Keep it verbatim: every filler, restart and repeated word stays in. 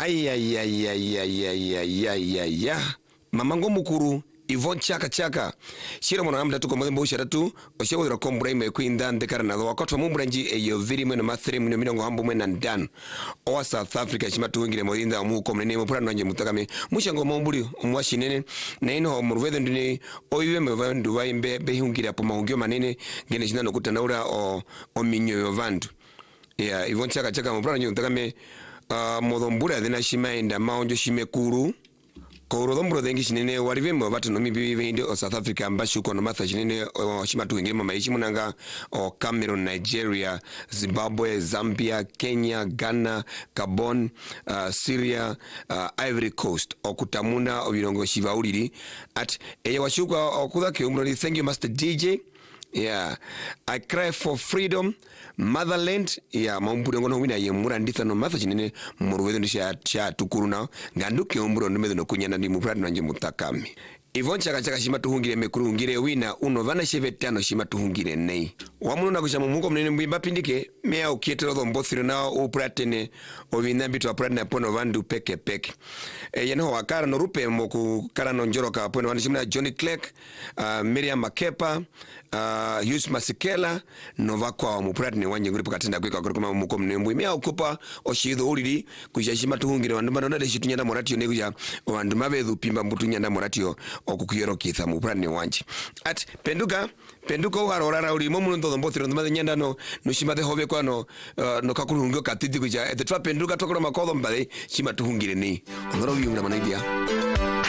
Ay ay ay ay ay ay ay ay ay ay mamango mukuru Yvonne Chaka Chaka shira mwana amda tuko mwembo usharatu oshewo dira kombra ime kuinda ndekara na dho wakotwa mumbranji eyo viri mwena mathiri mwena minongo hambu mwena ndan owa South Africa shima tuwingire mwinda muko mnene mpura nanje mutakame mushango mwambuli umwashi nene na ino muruvede ndune oiwe mwewa nduwa imbe behungira po mahungio manene ngene shina nokuta naura o, o minyo yo vandu ya Yvonne Chaka Chaka mpura nanje mutakame uh, modhombura dhina shima enda maonjo shime kuru Koro dombro dengi shinene warivembo watu no mibi vende o South Africa ambashu kono matha shinene o shimatu ngire mama ishi munanga o Cameroon, Nigeria, Zimbabwe, Zambia, Kenya, Ghana, Gabon, uh, Syria, uh, Ivory Coast o kutamuna o birongo shiva uliri at eye washuka o kudake umroni. Thank you Master D J. Yeah, I cry for freedom, motherland. Yeah, maumbudo ngono wina ye mura nditha no matha chinene muruwedo ndisha cha tukuru nao nganduke umburo ndumedo no kunyana ndi muprado nanje mutakami. Yvonne Chaka Chaka shima tuhungire mekuru ngire wina uno vana sheve tano shima tuhungire nei. Wamunu na kushama mungo mnene mbimba pindike mea ukietelo dho mbothiro na upratene ovina bitu apratene apono vandu peke peke. E, yeneho wakara no rupe moku kara no njoro ka apono vandu shimina Johnny Clark, uh, Miriam Makepa, uh, Yus Masikela, no vakwa wa mupratene wanje nguripo katenda kweka kurukuma mungo mnene mbui. Mea ukupa oshido uliri kuja shima tuhungire vandu madona de shitu nyanda moratio neguja vandu mavedhu pimba mbutu nyanda moratio okukuyero kitha mupratene wanje. At penduka penduka uharo rara uli momu ndo mbothiro ndumade nyanda no nushima de hove kwa no uh, no kakurungyo katiti kuja the trap penduka tokoro makodho mbale shima tuhungire ni ngoro yunga manaidia.